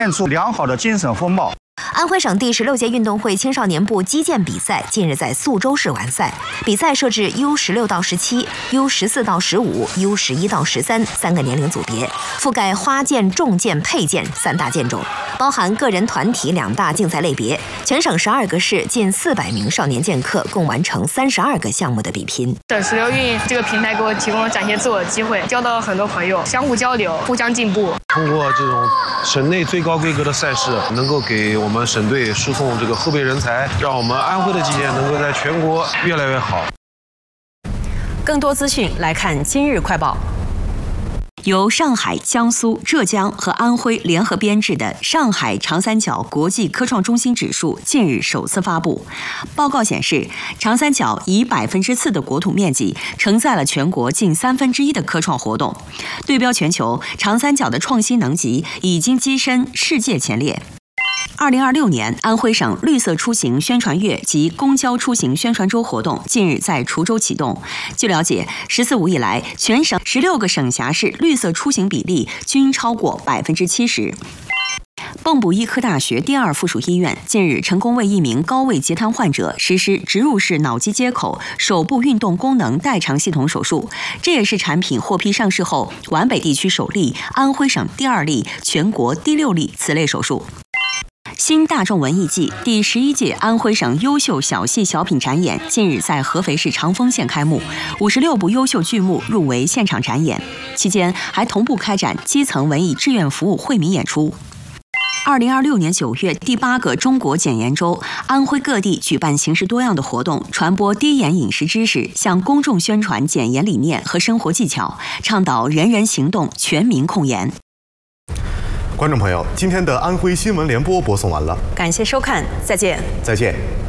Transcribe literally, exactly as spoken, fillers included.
现出良好的精神风貌。 安徽省第十六届运动会青少年部击剑比赛近日在宿州市完赛。比赛设置 U 十六到十七、U 十四到十五、U 十一到十三三个年龄组别，覆盖花剑、重剑、佩剑三大剑种，包含个人、团体两大竞赛类别。全省十二个市近四百名少年剑客共完成三十二个项目的比拼。 省十六运这个平台给我提供了展现自我的机会，交到了很多朋友，相互交流，互相进步。 通过这种省内最高规格的赛事，能够给我们省队输送这个后备人才，让我们安徽的击剑能够在全国越来越好。 更多资讯来看今日快报。 由上海、江苏、浙江和安徽联合编制的上海长三角国际科创中心指数近日首次发布。报告显示，长三角以百分之四的国土面积承载了全国近三分之一的科创活动。对标全球，长三角的创新能级已经跻身世界前列。 二零二六年，安徽省绿色出行宣传月及公交出行宣传周活动近日在滁州启动。据了解，“十四五”以来，全省十六个省辖市绿色出行比例均超过百分之七十。 蚌埠医科大学第二附属医院近日成功为一名高位截瘫患者实施植入式脑机接口手部运动功能代偿系统手术，这也是产品获批上市后皖北地区首例、安徽省第二例、全国第六例此类手术。 新大众文艺季第十一届安徽省优秀小戏小品展演近日在合肥市长丰县开幕，五十六部优秀剧目入围现场展演，期间还同步开展基层文艺志愿服务惠民演出。二零二六年九月，第八个中国检研周，安徽各地举办形式多样的活动，传播低盐饮食知识，向公众宣传检盐理念和生活技巧，倡导人人行动，全民控盐。 观众朋友，今天的安徽新闻联播播送完了， 感谢收看，再见。 再见。